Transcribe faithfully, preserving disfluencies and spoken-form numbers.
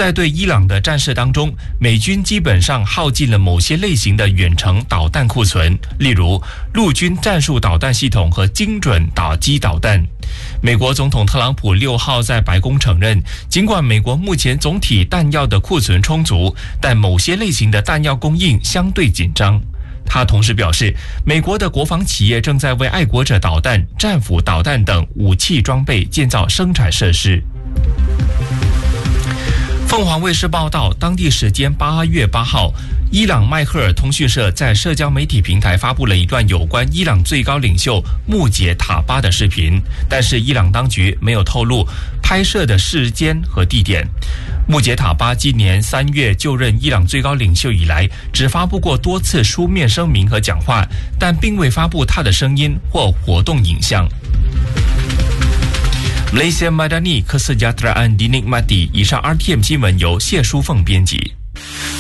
在对伊朗的战事当中，美军基本上耗尽了某些类型的远程导弹库存，例如陆军战术导弹系统和精准打击导弹。美国总统特朗普六号在白宫承认，尽管美国目前总体弹药的库存充足，但某些类型的弹药供应相对紧张。他同时表示，美国的国防企业正在为爱国者导弹、战斧导弹等武器装备建造生产设施。凤凰卫视报道，当地时间八月八号，伊朗迈赫尔通讯社在社交媒体平台发布了一段有关伊朗最高领袖穆杰塔巴的视频，但是伊朗当局没有透露拍摄的时间和地点。穆杰塔巴今年三月就任伊朗最高领袖以来，只发布过多次书面声明和讲话，但并未发布他的声音或活动影像。Malaysia Madani Kesejahteraan Dinikmati。以上 R T M 新闻由谢淑凤编辑。